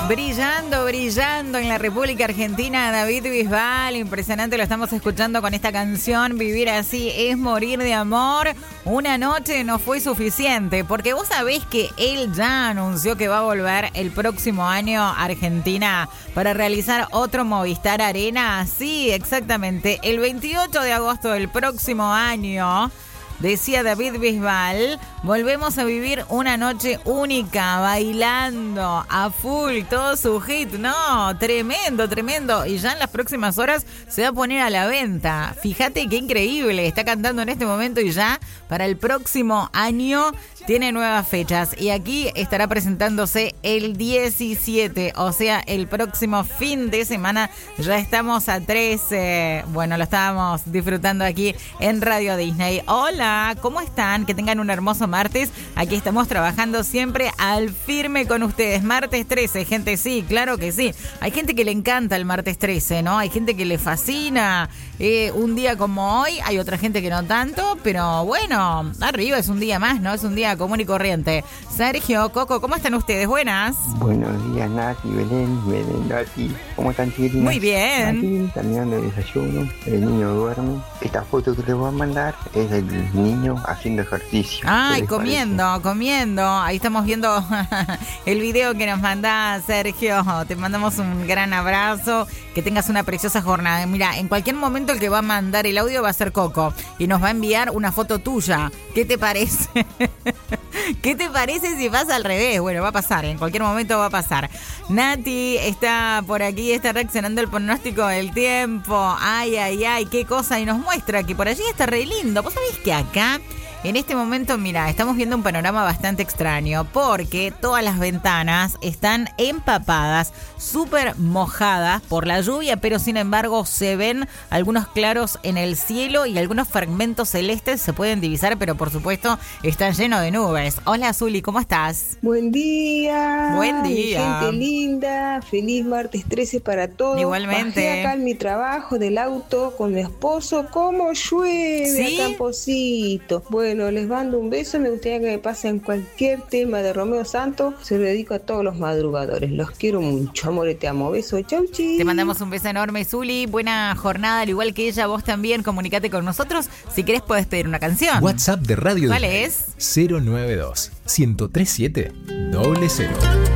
Brillando en la República Argentina, David Bisbal, impresionante, lo estamos escuchando con esta canción, Vivir así es morir de amor. Una noche no fue suficiente, porque vos sabés que él ya anunció que va a volver el próximo año a Argentina para realizar otro Movistar Arena. Sí, exactamente, el 28 de agosto del próximo año. Decía David Bisbal, volvemos a vivir una noche única, bailando a full, todo su hit. No, tremendo, tremendo. Y ya en las próximas horas se va a poner a la venta. Fíjate qué increíble, está cantando en este momento y ya para el próximo año tiene nuevas fechas. Y aquí estará presentándose el 17, o sea, el próximo fin de semana. Ya estamos a 13. Bueno, lo estábamos disfrutando aquí en Radio Disney. Hola, ¿cómo están? Que tengan un hermoso martes. Aquí estamos trabajando siempre al firme con ustedes. Martes 13, gente, sí, claro que sí. Hay gente que le encanta el martes 13, ¿no? Hay gente que le fascina un día como hoy. Hay otra gente que no tanto, pero bueno, arriba es un día más, ¿no? Es un día común y corriente. Sergio, Coco, ¿cómo están ustedes? Buenas. Buenos días, Nati, Belén, Nati. ¿Cómo están, chicas? Muy bien. Nati, terminando el desayuno. El niño duerme. Esta foto que les voy a mandar es del niño haciendo ejercicio. Ay, comiendo. Ahí estamos viendo el video que nos manda Sergio. Te mandamos un gran abrazo. Que tengas una preciosa jornada. Mira, en cualquier momento el que va a mandar el audio va a ser Coco. Y nos va a enviar una foto tuya. ¿Qué te parece? ¿Qué te parece si pasa al revés? Bueno, va a pasar, en cualquier momento va a pasar. Nati está por aquí, está reaccionando al pronóstico del tiempo. Ay, qué cosa. Y nos muestra que por allí está re lindo. ¿Vos sabés que acá, en este momento, mira, estamos viendo un panorama bastante extraño porque todas las ventanas están empapadas, súper mojadas por la lluvia, pero sin embargo se ven algunos claros en el cielo y algunos fragmentos celestes se pueden divisar, pero por supuesto están llenos de nubes. Hola, Zuli, ¿cómo estás? Buen día. Buen día. Gente linda, feliz martes 13 para todos. Igualmente. Bajé acá en mi trabajo del auto con mi esposo, ¿cómo llueve? ¿Sí? Acá, Posito. Bueno, les mando un beso, me gustaría que me pasen cualquier tema de Romeo Santos, se lo dedico a todos los madrugadores, los quiero mucho, amor, te amo, beso, chau, chi. Te mandamos un beso enorme, Zuli, buena jornada, al igual que ella, vos también, comunicate con nosotros, si querés podés pedir una canción. WhatsApp de Radio ¿Cuál Disney. es? 092 1037 00.